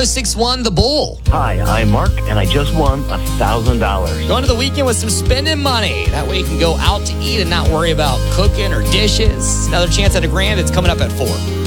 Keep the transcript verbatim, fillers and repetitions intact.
oh six one, The Bull. Hi, I'm Mark, and I just won one thousand dollars. Going to the weekend with some spending money. That way you can go out to eat and not worry about cooking or dishes. Another chance at a grand. It's coming up at four.